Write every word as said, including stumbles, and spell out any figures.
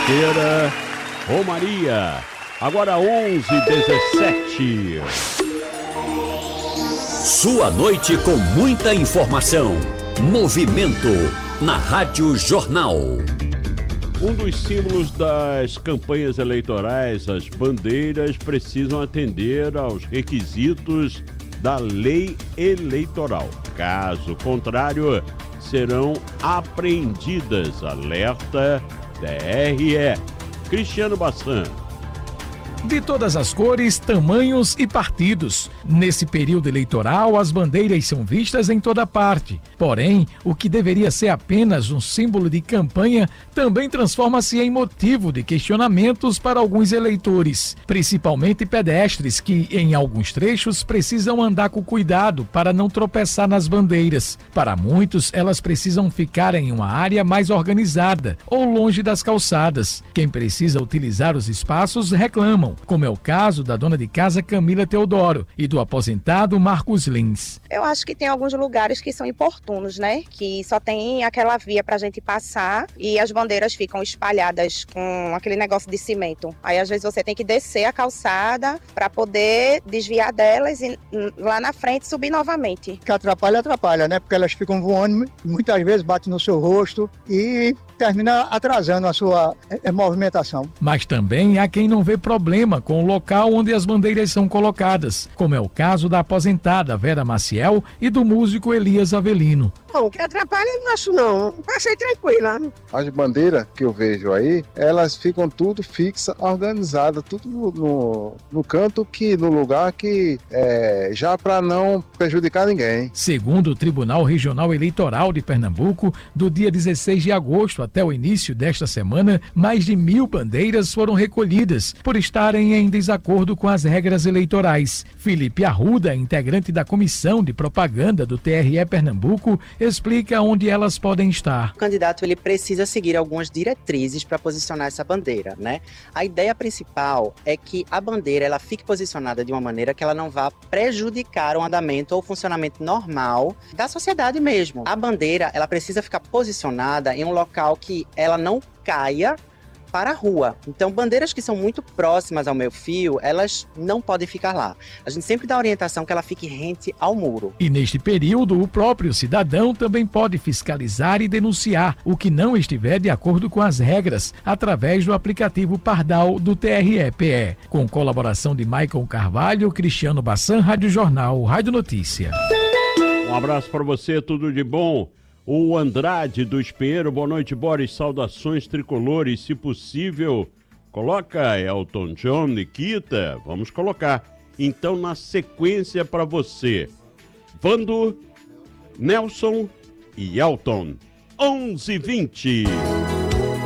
Terça-feira, Romaria, agora onze e dezessete. Sua noite com muita informação. Movimento na Rádio Jornal. Um dos símbolos das campanhas eleitorais, as bandeiras, precisam atender aos requisitos da lei eleitoral. Caso contrário, serão apreendidas. Alerta T R E. Cristiano Bassan. De todas as cores, tamanhos e partidos. Nesse período eleitoral, as bandeiras são vistas em toda parte. Porém, o que deveria ser apenas um símbolo de campanha também transforma-se em motivo de questionamentos para alguns eleitores, principalmente pedestres que, em alguns trechos, precisam andar com cuidado para não tropeçar nas bandeiras. Para muitos, elas precisam ficar em uma área mais organizada ou longe das calçadas. Quem precisa utilizar os espaços reclamam, como é o caso da dona de casa Camila Teodoro e do aposentado Marcos Lins. Eu acho que tem alguns lugares que são importunos, né? Que só tem aquela via pra gente passar e as bandeiras ficam espalhadas com aquele negócio de cimento. Aí às vezes você tem que descer a calçada para poder desviar delas e lá na frente subir novamente. Que atrapalha, atrapalha, né? Porque elas ficam voando, muitas vezes bate no seu rosto e termina atrasando a sua é, movimentação. Mas também há quem não vê problema com o local onde as bandeiras são colocadas, como é o caso da aposentada Vera Maciel e do músico Elias Avelino. Bom, que atrapalha eu não acho não, passei tranquila. As bandeiras que eu vejo aí, elas ficam tudo fixa, organizada, tudo no, no, no canto, que no lugar que é, já para não prejudicar ninguém. Segundo o Tribunal Regional Eleitoral de Pernambuco, do dia dezesseis de agosto até o início desta semana, mais de mil bandeiras foram recolhidas por estarem em desacordo com as regras eleitorais. Felipe Arruda, integrante da Comissão de Propaganda do T R E Pernambuco, explica onde elas podem estar. O candidato ele precisa seguir algumas diretrizes para posicionar essa bandeira, né? A ideia principal é que a bandeira ela fique posicionada de uma maneira que ela não vá prejudicar o andamento ou o funcionamento normal da sociedade mesmo. A bandeira ela precisa ficar posicionada em um local que ela não caia para a rua. Então, bandeiras que são muito próximas ao meio fio, elas não podem ficar lá. A gente sempre dá a orientação que ela fique rente ao muro. E neste período, o próprio cidadão também pode fiscalizar e denunciar o que não estiver de acordo com as regras, através do aplicativo Pardal do T R E P E. Com colaboração de Maicon Carvalho, Cristiano Bassan, Rádio Jornal, Rádio Notícia. Um abraço para você, tudo de bom. O Andrade do Espinheiro, boa noite, Boris, saudações tricolores, se possível, coloca Elton John, Nikita, vamos colocar. Então, na sequência para você, Vando, Nelson e Elton, onze e vinte.